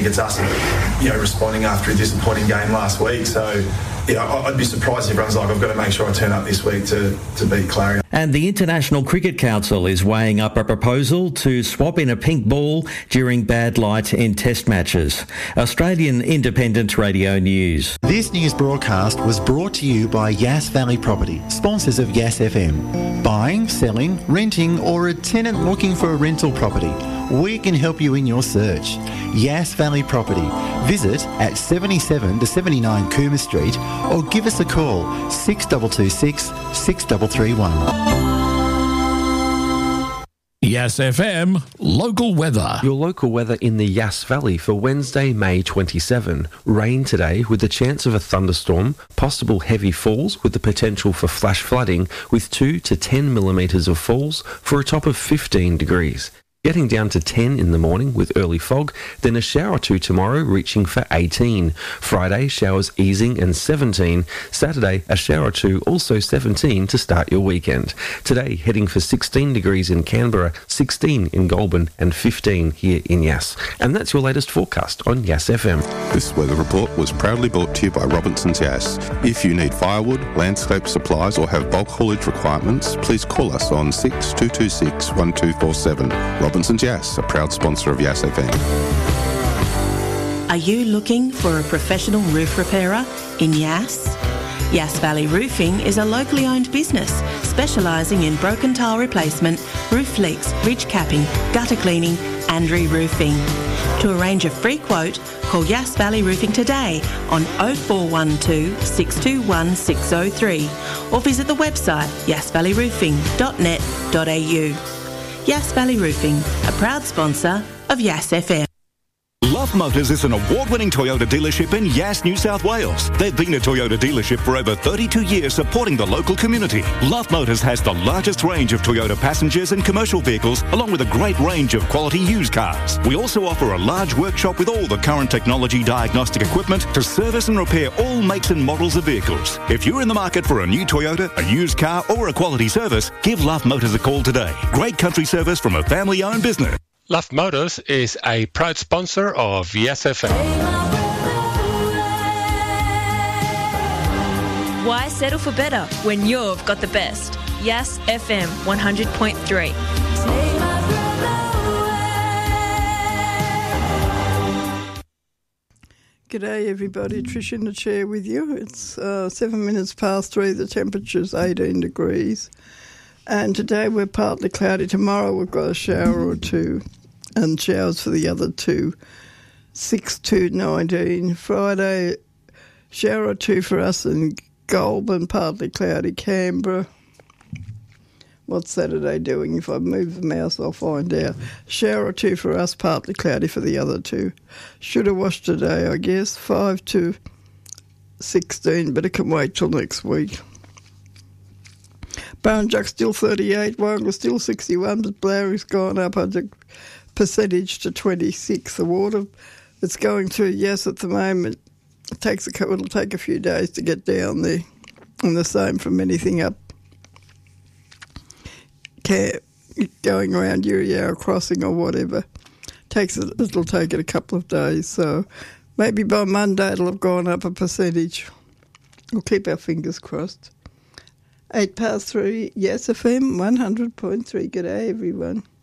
It's us, responding after a disappointing game last week. So, I'd be surprised if everyone's like, I've got to make sure I turn up this week to beat Clarion. And the International Cricket Council is weighing up a proposal to swap in a pink ball during bad light in test matches. Australian Independent Radio News. This news broadcast was brought to you by Yass Valley Property, sponsors of Yass FM. Buying, selling, renting, or a tenant looking for a rental property, we can help you in your search. Yass Valley Property. Visit at 77 to 79 Coomer Street or give us a call 6226 6331. Yass FM local weather. Your local weather in the Yass Valley for Wednesday, May 27. Rain today with the chance of a thunderstorm, possible heavy falls with the potential for flash flooding with 2 to 10 millimetres of falls for a top of 15 degrees. Getting down to 10 in the morning with early fog, then a shower or two tomorrow reaching for 18. Friday, showers easing and 17. Saturday, a shower or two, also 17 to start your weekend. Today, heading for 16 degrees in Canberra, 16 in Goulburn and 15 here in Yass. And that's your latest forecast on Yass FM. This weather report was proudly brought to you by Robinson's Yass. If you need firewood, landscape supplies or have bulk haulage requirements, please call us on 6226 1247. Robinson's Yass, a proud sponsor of Yass FM. Are you looking for a professional roof repairer in Yass? Yass Valley Roofing is a locally owned business specialising in broken tile replacement, roof leaks, ridge capping, gutter cleaning and re-roofing. To arrange a free quote, call Yass Valley Roofing today on 0412 621 603 or visit the website yassvalleyroofing.net.au. Yass Valley Roofing, a proud sponsor of Yass FM. Love Motors is an award-winning Toyota dealership in Yass, New South Wales. They've been a Toyota dealership for over 32 years supporting the local community. Love Motors has the largest range of Toyota passengers and commercial vehicles along with a great range of quality used cars. We also offer a large workshop with all the current technology diagnostic equipment to service and repair all makes and models of vehicles. If you're in the market for a new Toyota, a used car or a quality service, give Love Motors a call today. Great country service from a family-owned business. Love Motors is a proud sponsor of Yass FM. Why settle for better when you've got the best? Yass FM 100.3. G'day everybody, Trish in the chair with you. It's 7 minutes past 3, the temperature's 18 degrees. And today we're partly cloudy. Tomorrow we've got a shower or two and showers for the other two, 6 to 19. Friday, shower or two for us in Goulburn, partly cloudy. Canberra. What's Saturday doing? If I move the mouse, I'll find out. Shower or two for us, partly cloudy for the other two. Should have washed today, I guess. 5 to 16, but it can wait till next week. Barnjuck's still 38, Warringah's still 61, but Blowry's gone up a percentage to 26. The water that's going through Yass at the moment, it'll take a few days to get down there, and the same from anything up going around Uriara Crossing or whatever. It'll take it a couple of days, so maybe by Monday it'll have gone up a percentage. We'll keep our fingers crossed. 8 past 3, Yass FM 100.3. G'day everyone.